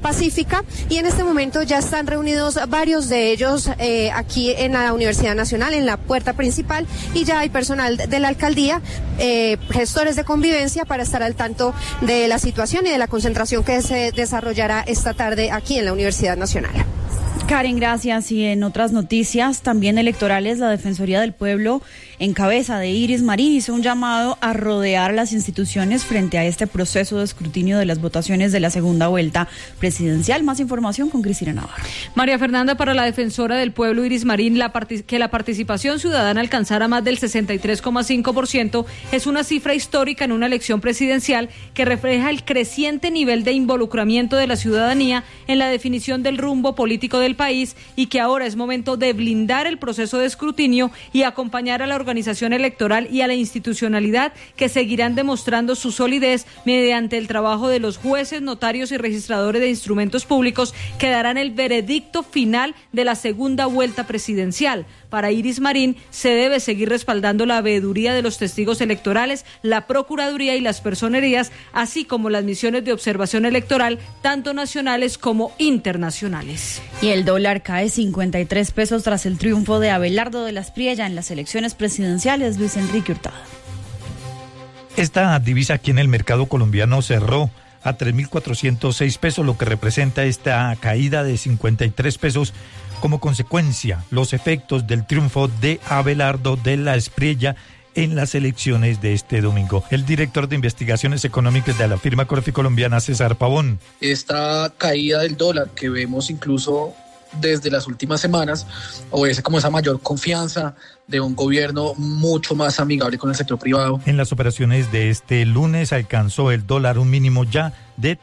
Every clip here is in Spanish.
pacífica, y en este momento ya están reunidos varios de ellos aquí en la Universidad Nacional, en la puerta principal, y ya hay personal de la alcaldía, gestores de convivencia, para estar al tanto de la situación y de la concentración que se desarrollará esta tarde aquí en la Universidad Nacional. Karen, gracias. Y en otras noticias también electorales, la Defensoría del Pueblo, en cabeza de Iris Marín, hizo un llamado a rodear las instituciones frente a este proceso de escrutinio de las votaciones de la segunda vuelta presidencial. Más información con Cristina Navarro. María Fernanda, para la Defensora del Pueblo, Iris Marín, que la participación ciudadana alcanzara más del 63,5% es una cifra histórica en una elección presidencial que refleja el creciente nivel de involucramiento de la ciudadanía en la definición del rumbo político del país, y que ahora es momento de blindar el proceso de escrutinio y acompañar a la organización electoral y a la institucionalidad, que seguirán demostrando su solidez mediante el trabajo de los jueces, notarios y registradores de instrumentos públicos, que darán el veredicto final de la segunda vuelta presidencial. Para Iris Marín, se debe seguir respaldando la veeduría de los testigos electorales, la Procuraduría y las personerías, así como las misiones de observación electoral, tanto nacionales como internacionales. Y el dólar cae 53 pesos tras el triunfo de Abelardo de las Priella en las elecciones presidenciales. Luis Enrique Hurtado. Esta divisa aquí en el mercado colombiano cerró a 3.406 pesos, lo que representa esta caída de 53 pesos como consecuencia los efectos del triunfo de Abelardo de las Priella en las elecciones de este domingo. El director de investigaciones económicas de la firma Corfi Colombiana, César Pavón. Esta caída del dólar que vemos incluso desde las últimas semanas obedece como esa mayor confianza de un gobierno mucho más amigable con el sector privado. En las operaciones de este lunes alcanzó el dólar un mínimo ya de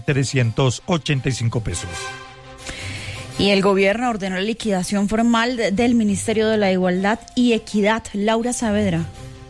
3.385 pesos. Y el gobierno ordenó la liquidación formal del Ministerio de la Igualdad y Equidad. Laura Saavedra.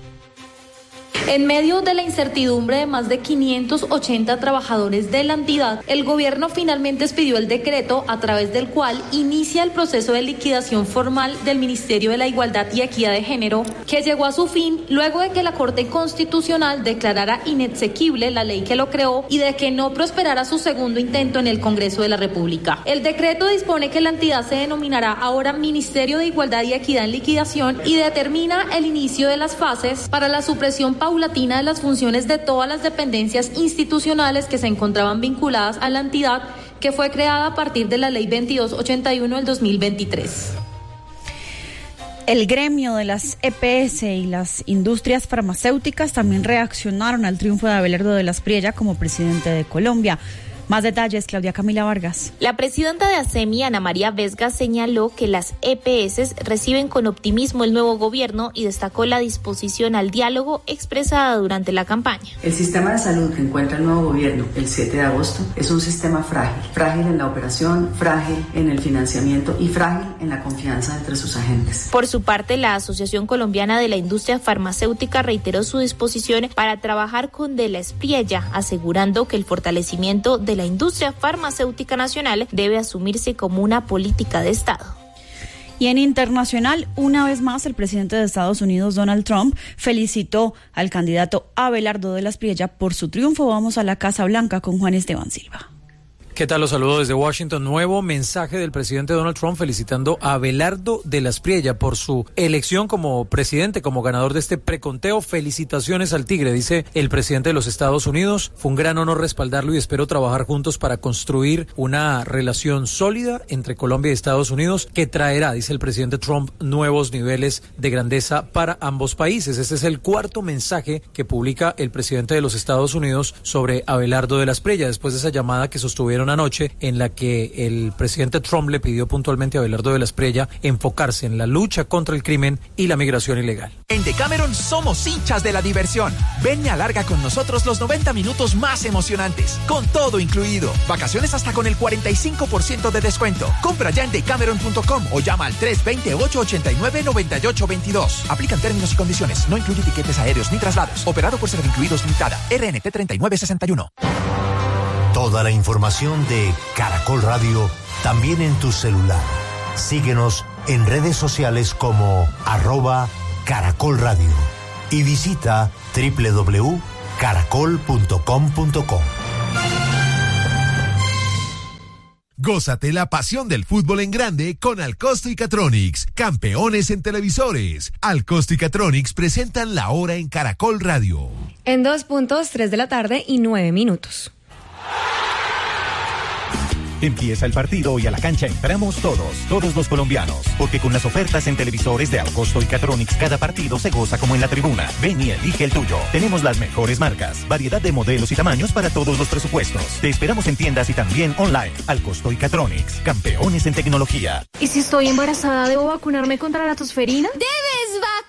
En medio de la incertidumbre de más de 580 trabajadores de la entidad, el gobierno finalmente expidió el decreto a través del cual inicia el proceso de liquidación formal del Ministerio de la Igualdad y Equidad de Género, que llegó a su fin luego de que la Corte Constitucional declarara inexequible la ley que lo creó y de que no prosperara su segundo intento en el Congreso de la República. El decreto dispone que la entidad se denominará ahora Ministerio de Igualdad y Equidad en Liquidación y determina el inicio de las fases para la supresión paulatina de las funciones de todas las dependencias institucionales que se encontraban vinculadas a la entidad, que fue creada a partir de la Ley 2281 del 2023. El gremio de las EPS y las industrias farmacéuticas también reaccionaron al triunfo de Abelardo de las Priella como presidente de Colombia. Más detalles, Claudia Camila Vargas. La presidenta de ASEMI, Ana María Vesga, señaló que las EPS reciben con optimismo el nuevo gobierno y destacó la disposición al diálogo expresada durante la campaña. El sistema de salud que encuentra el nuevo gobierno el 7 de agosto es un sistema frágil en la operación, frágil en el financiamiento y frágil en la confianza entre sus agentes. Por su parte, la Asociación Colombiana de la Industria Farmacéutica reiteró su disposición para trabajar con De las Priella, asegurando que el fortalecimiento de la industria farmacéutica nacional debe asumirse como una política de Estado. Y en internacional, una vez más, el presidente de Estados Unidos, Donald Trump, felicitó al candidato Abelardo de las Priella por su triunfo. Vamos a la Casa Blanca con Juan Esteban Silva. ¿Qué tal? Los saludo desde Washington. Nuevo mensaje del presidente Donald Trump felicitando a Abelardo de las Priella por su elección como presidente, como ganador de este preconteo. Felicitaciones al Tigre, dice el presidente de los Estados Unidos. Fue un gran honor respaldarlo y espero trabajar juntos para construir una relación sólida entre Colombia y Estados Unidos que traerá, dice el presidente Trump, nuevos niveles de grandeza para ambos países. Este es el cuarto mensaje que publica el presidente de los Estados Unidos sobre Abelardo de las Priella, después de esa llamada que sostuvieron anoche en la que el presidente Trump le pidió puntualmente a Abelardo de las Priella enfocarse en la lucha contra el crimen y la migración ilegal. En Decameron somos hinchas de la diversión. Ven y alarga con nosotros los 90 minutos más emocionantes, con todo incluido. Vacaciones hasta con el 45% de descuento. Compra ya en decameron.com o llama al 320-889-9822. Aplican términos y condiciones. No incluye tiquetes aéreos ni traslados. Operado por Servincluidos Limitada. RNT 3961. Toda la información de Caracol Radio también en tu celular. Síguenos en redes sociales como @Caracol Radio y visita www.caracol.com.co. Gózate la pasión del fútbol en grande con Alcosto y Catronics, campeones en televisores. Alcosto y Catronics presentan La Hora en Caracol Radio. En 3 de la tarde y 9 minutos. Empieza el partido y a la cancha entramos todos los colombianos, porque con las ofertas en televisores de Alcosto y Catronics cada partido se goza como en la tribuna. Ven y elige el tuyo. Tenemos las mejores marcas, variedad de modelos y tamaños para todos los presupuestos. Te esperamos en tiendas y también online. Alcosto y Catronics, campeones en tecnología. ¿Y si estoy embarazada, debo vacunarme contra la tosferina? ¡Debe!